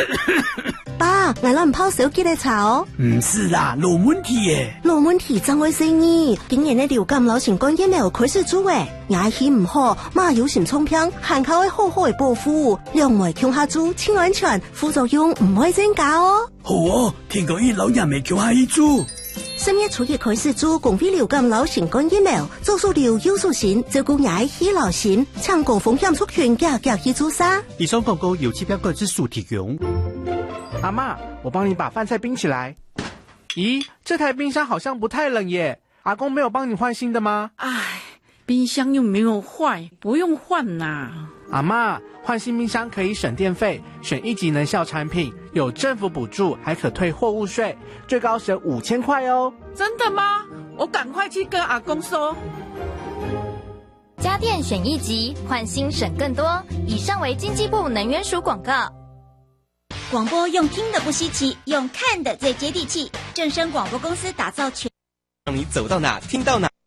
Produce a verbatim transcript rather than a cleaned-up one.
爸，我攞唔泡手機嚟查哦。 唔是啦，老問題耶。 老問題怎會是呢？今年的流感流行感染苗開始做誒，牙氣唔好，馬有心沖片，限靠會好好嘅保護，兩位強下做，清安全，副作用唔會增加哦。 好哦，聽講伊老人未強下一做。 十月初一開始做公費流感流行感染苗，做數流有數線，照顧牙氣流行，搶高風險族群嘅嘅去做啥？ 以上廣告由氣標管制署提供。 阿嬷，我幫你把飯菜冰起來。咦，這台冰箱好像不太冷耶，阿公沒有幫你換新的嗎？ 唉，冰箱又沒有壞，不用換啦。 阿嬷，換新冰箱可以省電費，選一級能效產品，有政府補助，還可退貨物稅，最高省五千塊哦。 真的嗎？我趕快去跟阿公說。 家電選一級，換新省更多。以上為經濟部能源署廣告。 廣播用聽的不稀奇，用看的最接地氣。正聲廣播公司打造全， 讓你走到哪聽到哪。